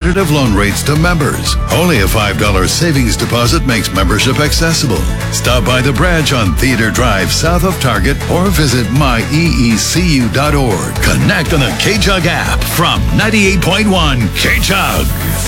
competitive loan rates to members. Only a $5 savings deposit makes membership accessible. Stop by the branch on Theater Drive south of Target or visit myeecu.org. Connect on the KJUG app from 98.1 KJUG.